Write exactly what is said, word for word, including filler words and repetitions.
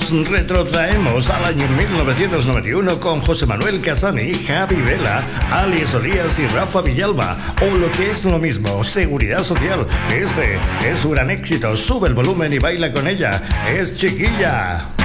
Nos retrotraemos al año mil novecientos noventa y uno con José Manuel Casani, Javi Vela, Ali Solías y Rafa Villalba, o lo que es lo mismo, Seguridad Social. Este es su gran éxito, sube el volumen y baila con ella, es Chiquilla.